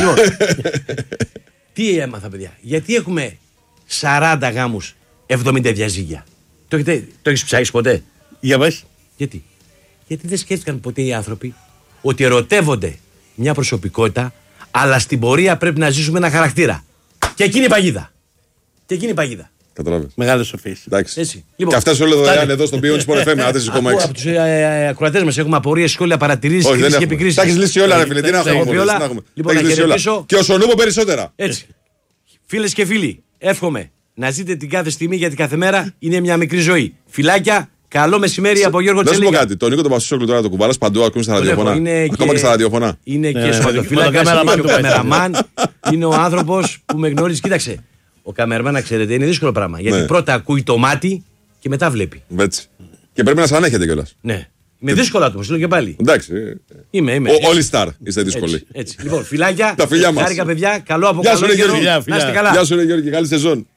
Λοιπόν, τι έμαθα, παιδιά. Γιατί έχουμε 40 γάμους, 70 διαζύγια. Το έχεις ψάξει ποτέ? Για πες. Γιατί δεν σκέφτηκαν ποτέ οι άνθρωποι ότι ερωτεύονται μια προσωπικότητα, αλλά στην πορεία πρέπει να ζήσουμε ένα χαρακτήρα. Και εκείνη η παγίδα. Καταλάβες. Μεγάλες σοφίες. Εντάξει. Λοιπόν, και αυτές όλες δωρεάν εδώ στον ποιόν Sport FM. Από τους ακροατές μας έχουμε απορίες, σχόλια, παρατηρήσεις και επικρίσεις. Τα έχεις λύσει όλα, ρε φίλε. Τι να έχουμε. Λοιπόν, να χαιρετήσω. Και ο Σονούπο περισσότερα. Έτσι. Φίλες και φίλοι, εύχομαι να ζείτε την κάθε στιγμή, γιατί κάθε μέρα είναι μια μικρή ζωή. Φιλάκια. Καλό μεσημέρι από Γιώργο Τσελίγα. Να σου πω κάτι. Τον Νίκο τον Πασίσοκλου τώρα το κουβάλας παντού, ακούμε στα ραδιοφωνά. Ακόμα και στα ραδιοφωνά. Είναι και σωματοφύλακας, είναι και ο καμεραμάν. Είναι ο άνθρωπος που με γνώριζε. Κοίταξε. Ο καμεραμάν, να ξέρετε, είναι δύσκολο πράγμα. Γιατί πρώτα ακούει το μάτι και μετά βλέπει. Έτσι. Και πρέπει να σας ανέχετε κιόλας. Ναι. Με δύσκολα του, λέω και πάλι. Εντάξει. Είμαι. Όλοι star είστε δύσκολοι. Έτσι. Λοιπόν, φιλάκια. Τα φιλιά μας. Χάρηκα, παιδιά. Καλό αποκαλώ. Γεια σου, ρε Γιώργη. Να είστε καλά. Γεια σου, ρε Γιώργη. Καλή σεζόν.